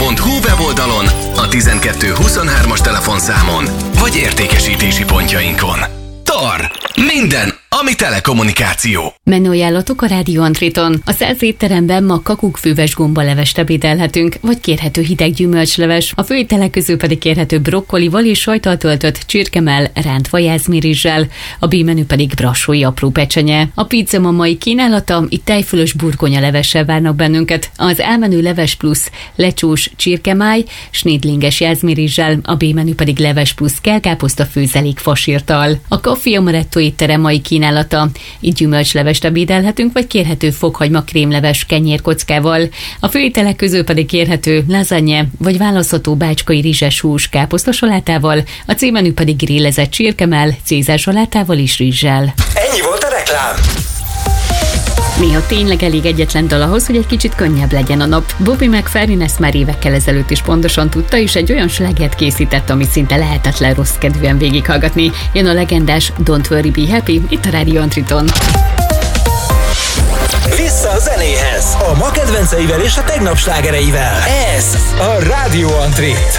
antri.hu weboldalon, a 1223-as telefonszámon, vagy értékesítési pontjainkon. TAR. Minden, ami telekommunikáció. Menüajánlatok a Rádió Antriton. A 100 étteremben ma kakukkfűves gombalevest ebédelhetünk, vagy kérhető hideg gyümölcsleves. A főételek közül pedig kérhető brokkolival és sajttal töltött csirkemell rántva jászmirizssel. A B-menü pedig brassói apró pecsenye. A pizza ma mai kínálata, itt tejfölös burgonyalevessel várnak bennünket. Az A-menü leves plusz lecsós csirkemáj, snidlinges jászmirizssel, a B-menü pedig leves plusz kelkáposzta főzelék fasírttal. A Café Amaretto étterem mai kínálata. Itt gyümölcslevest ebédelhetünk, vagy kérhető fokhagyma krémleves kenyérkockával. A főételek közül pedig kérhető lasagne, vagy választható bácskai rizses hús káposztasalátával, a C-menü pedig grillezett csirkemell, cézársalátával és rizssel. Ennyi volt a reklám! Néha tényleg elég egyetlen dal ahhoz, hogy egy kicsit könnyebb legyen a nap. Bobby McFerrin ezt már évekkel ezelőtt is pontosan tudta, és egy olyan slágert készített, amit szinte lehetetlen rossz kedvűen végighallgatni. Jön a legendás Don't Worry Be Happy, itt a Rádió Antriton. Vissza a zenéhez, a ma kedvenceivel és a tegnap slágereivel. Ez a Rádió Antri.